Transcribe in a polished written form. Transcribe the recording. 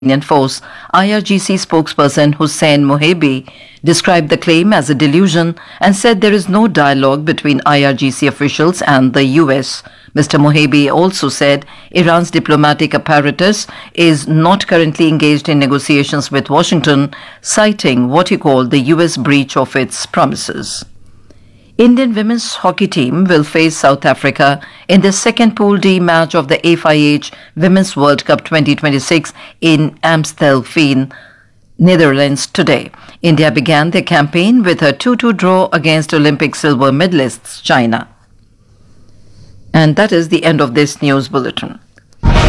Indian force. IRGC spokesperson Hussein Mohebi described the claim as a delusion and said there is no dialogue between IRGC officials and the US. Mr. Mohebi also said Iran's diplomatic apparatus is not currently engaged in negotiations with Washington, citing what he called the US breach of its promises. Indian women's hockey team will face South Africa in the second Pool D match of the FIH Women's World Cup 2026 in Amstelveen, Netherlands today. India began their campaign with a 2-2 draw against Olympic silver medalists China. And that is the end of this news bulletin.